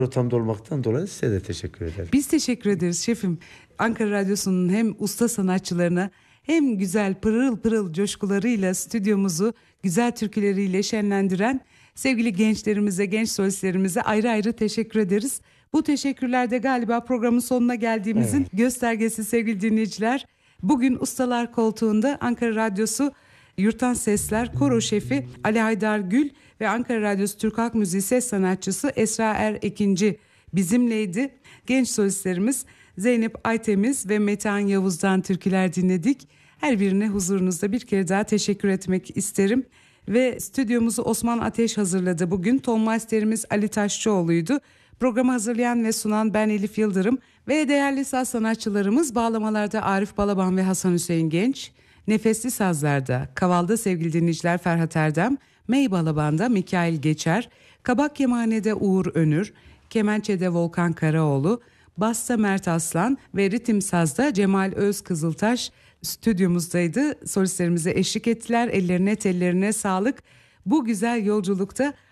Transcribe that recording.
Rotamda olmaktan dolayı size de teşekkür ederim. Biz teşekkür ederiz şefim. Ankara Radyosu'nun hem usta sanatçılarına hem güzel pırıl pırıl coşkularıyla stüdyomuzu güzel türküleriyle şenlendiren sevgili gençlerimize, genç solistlerimize ayrı ayrı teşekkür ederiz. Bu teşekkürler de galiba programın sonuna geldiğimizin göstergesi sevgili dinleyiciler. Bugün Ustalar Koltuğu'nda Ankara Radyosu Yurttan Sesler Koro Şefi Ali Haydar Gül ve Ankara Radyosu Türk Halk Müziği ses sanatçısı Esra Ekinci bizimleydi. Genç solistlerimiz Zeynep Aytemiz ve Metehan Yavuz'dan türküler dinledik. Her birine huzurunuzda bir kere daha teşekkür etmek isterim. Ve stüdyomuzu Osman Ateş hazırladı bugün. Ton masterimiz Ali Taşçıoğlu'ydu. Programı hazırlayan ve sunan ben Elif Yıldırım ve değerli saz sanatçılarımız bağlamalarda Arif Balaban ve Hasan Hüseyin Genç, nefesli sazlarda, kavalda sevgili dinleyiciler Ferhat Erdem, Mey Balaban'da Mikail Geçer, kabak kemanede Uğur Önür, kemençede Volkan Karaoğlu, basta Mert Aslan ve ritim sazda Cemal Özkızıltaş stüdyomuzdaydı. Solistlerimize eşlik ettiler. Ellerine tellerine sağlık. Bu güzel yolculukta